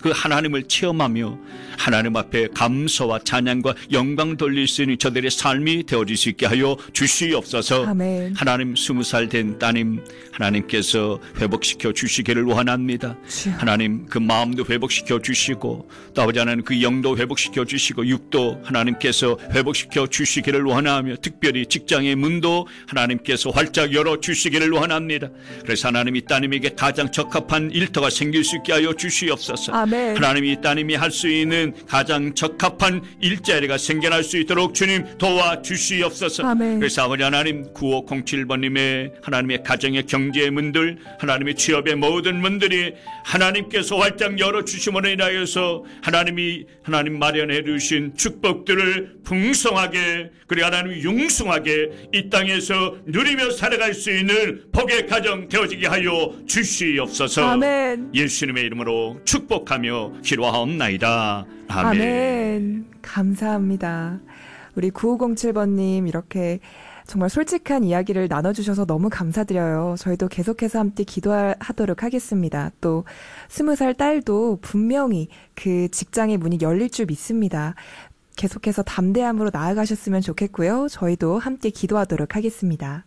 그 하나님을 체험하며 하나님 앞에 감사와 찬양과 영광 돌릴 수 있는 저들의 삶이 되어질 수 있게 하여 주시옵소서. 아멘. 하나님 20살 된 따님 하나님께서 회복시켜 주시기를 원합니다. 하나님 그 마음도 회복시켜 주시고 또 아버지 하나님 그 영도 회복시켜 주시고 육도 하나님께서 회복시켜 주시기를 원하며 특별히 직장의 문도 하나님께서 활짝 열어 주시기를 원합니다. 그래서 하나님 이 따님에게 가장 적합한 일터가 생길 수 있게 하여 주시옵소서. 아멘. 하나님 이 따님이 할 수 있는 가장 적합한 일자리가 생겨날 수 있도록 주님 도와주시옵소서. 아멘. 그래서 아버지 하나님 9507번님의 하나님의 가정의 경제의 문들 하나님의 취업의 모든 문들이 하나님께서 활짝 열어주심으로 인하여서 하나님 마련해 주신 축복들을 풍성하게 그리고 하나님 융숭하게 이 땅에서 누리며 살아갈 수 있는 복의 가정 되어지게 하여 주시옵소서. 아멘. 예수님의 이름으로 축복하며 기도하옵나이다. 아멘. 아멘. 감사합니다. 우리 9507번님 이렇게 정말 솔직한 이야기를 나눠주셔서 너무 감사드려요. 저희도 계속해서 함께 기도하도록 하겠습니다. 또 20살 딸도 분명히 그 직장의 문이 열릴 줄 믿습니다. 계속해서 담대함으로 나아가셨으면 좋겠고요. 저희도 함께 기도하도록 하겠습니다.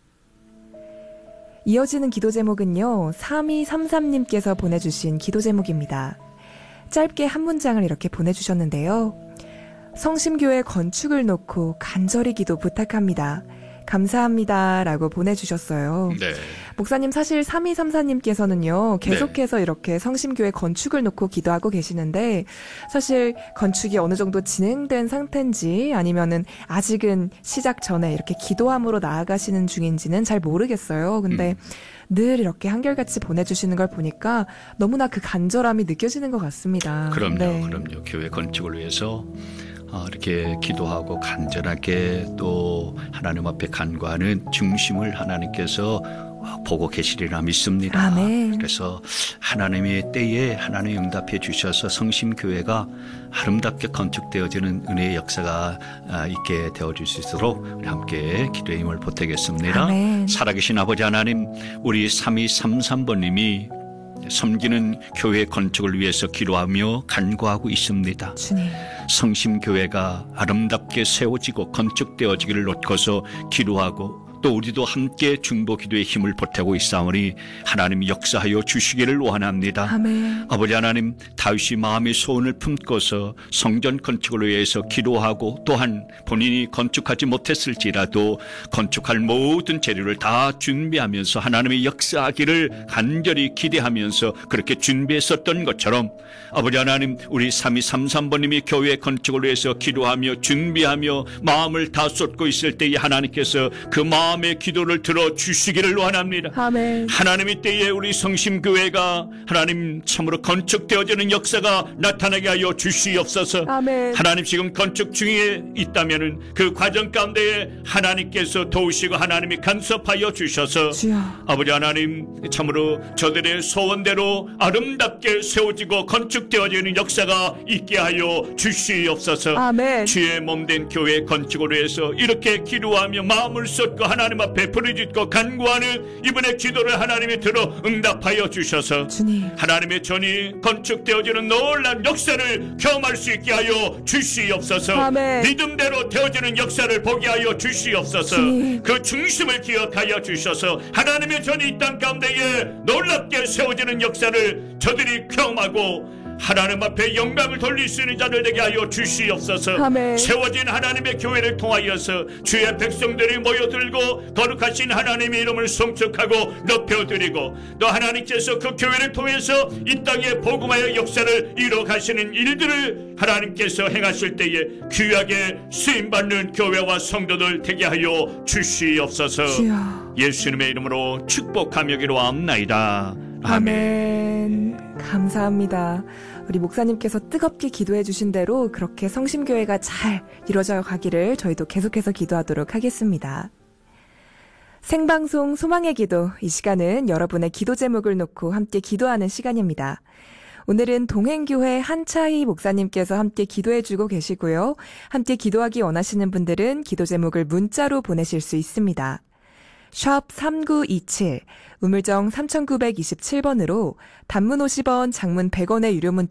이어지는 기도 제목은요. 3233님께서 보내주신 기도 제목입니다. 짧게 한 문장을 이렇게 보내주셨는데요. 성심교회 건축을 놓고 간절히 기도 부탁합니다. 감사합니다. 라고 보내주셨어요. 네. 목사님 사실 3234님께서는요. 계속해서 이렇게 성심교회 건축을 놓고 기도하고 계시는데 사실 건축이 어느 정도 진행된 상태인지 아니면은 아직은 시작 전에 이렇게 기도함으로 나아가시는 중인지는 잘 모르겠어요. 근데 늘 이렇게 한결같이 보내주시는 걸 보니까 너무나 그 간절함이 느껴지는 것 같습니다. 그럼요. 네. 그럼요. 교회 건축을 위해서 이렇게 기도하고 간절하게 또 하나님 앞에 간구하는 중심을 하나님께서 보고 계시리라 믿습니다. 아멘. 그래서 하나님의 때에 하나님 응답해 주셔서 성심교회가 아름답게 건축되어지는 은혜의 역사가 있게 되어질 수 있도록 우리 함께 기도의 힘을 보태겠습니다. 아멘. 살아계신 아버지 하나님, 우리 3233번님이 섬기는 교회 건축을 위해서 기도하며 간구하고 있습니다. 주님. 성심교회가 아름답게 세워지고 건축되어지기를 놓고서 기도하고 또 우리도 함께 중보 기도의 힘을 보태고 있사오니 하나님 역사하여 주시기를 원합니다. 아멘. 아버지 하나님, 다윗이 마음의 소원을 품고서 성전 건축을 위해서 기도하고 또한 본인이 건축하지 못했을지라도 건축할 모든 재료를 다 준비하면서 하나님의 역사하기를 간절히 기대하면서 그렇게 준비했었던 것처럼 아버지 하나님, 우리 3233번님이 교회 건축을 위해서 기도하며 준비하며 마음을 다 쏟고 있을 때에 하나님께서 그 마음의 기도를 들어주시기를 원합니다. 아멘. 하나님의 때에 우리 성심교회가 하나님 참으로 건축되어지는 역사가 나타나게 하여 주시옵소서. 아멘. 하나님 지금 건축 중에 있다면은 그 과정 가운데에 하나님께서 도우시고 하나님이 간섭하여 주셔서 주여. 아버지 하나님 참으로 저들의 소원대로 아름답게 세워지고 건축되어지는 역사가 있게 하여 주시옵소서. 아멘. 주의 몸된 교회 건축으로 해서 이렇게 기도하며 마음을 쏟고 하나님 앞에 부르짖고 간구하는 이번의 기도를 하나님이 들어 응답하여 주셔서 주님. 하나님의 전이 건축되어지는 놀라운 역사를 경험할 수 있게 하여 주시옵소서. 아멘. 믿음대로 되어지는 역사를 보게 하여 주시옵소서. 주님. 그 중심을 기억하여 주셔서 하나님의 전이 이 땅 가운데에 놀랍게 세워지는 역사를 저들이 경험하고 하나님 앞에 영광을 돌릴 수 있는 자들 되게 하여 주시옵소서. 아멘. 세워진 하나님의 교회를 통하여서 주의 백성들이 모여들고 거룩하신 하나님의 이름을 송축하고 높여드리고 또 하나님께서 그 교회를 통해서 이 땅에 복음화의 역사를 이뤄가시는 일들을 하나님께서 행하실 때에 귀하게 쓰임받는 교회와 성도들 되게 하여 주시옵소서. 주여. 예수님의 이름으로 축복하며 기도합나이다. 아멘. 감사합니다. 우리 목사님께서 뜨겁게 기도해 주신 대로 그렇게 성심교회가 잘 이루어져 가기를 저희도 계속해서 기도하도록 하겠습니다. 생방송 소망의 기도, 이 시간은 여러분의 기도 제목을 놓고 함께 기도하는 시간입니다. 오늘은 동행교회 한차희 목사님께서 함께 기도해주고 계시고요. 함께 기도하기 원하시는 분들은 기도 제목을 문자로 보내실 수 있습니다. 샵 3927, 우물정 3927번으로 단문 50원, 장문 100원의 유료 문자